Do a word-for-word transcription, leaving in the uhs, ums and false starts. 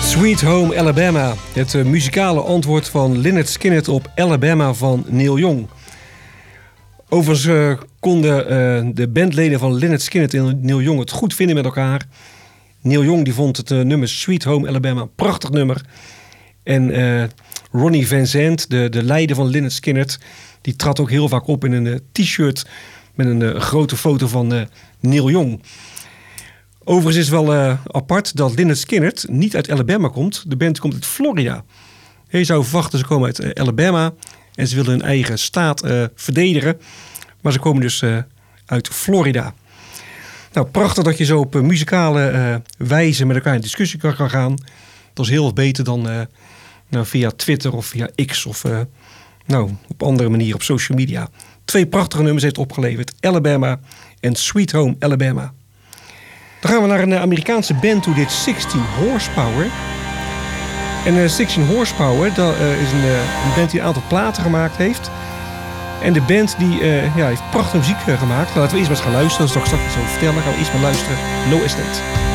Sweet Home Alabama, het uh, muzikale antwoord van Lynyrd Skynyrd op Alabama van Neil Young. Overigens uh, konden uh, de bandleden van Lynyrd Skynyrd en Neil Young het goed vinden met elkaar. Neil Young die vond het uh, nummer Sweet Home Alabama een prachtig nummer. En uh, Ronnie Van Zant, de, de leider van Lynyrd Skynyrd, die trad ook heel vaak op in een uh, t-shirt met een uh, grote foto van uh, Neil Young. Overigens is het wel uh, apart dat Lynyrd Skynyrd niet uit Alabama komt. De band komt uit Florida. Je zou verwachten, ze komen uit uh, Alabama en ze willen hun eigen staat uh, verdedigen. Maar ze komen dus uh, uit Florida. Nou, prachtig dat je zo op uh, muzikale uh, wijze met elkaar in discussie kan gaan gaan. Dat is heel beter dan uh, nou, via Twitter of via X of uh, nou, op andere manieren op social media. Twee prachtige nummers heeft opgeleverd. Alabama en Sweet Home Alabama. Dan gaan we naar een Amerikaanse band toe, dit zestien Horsepower. En uh, zestien Horsepower, dat uh, is een, uh, een band die een aantal platen gemaakt heeft. En de band die uh, ja, heeft prachtige muziek uh, gemaakt. Laten we eerst maar eens gaan luisteren, dat is toch straks iets over vertellen. Dan gaan we eerst maar luisteren. No Estate.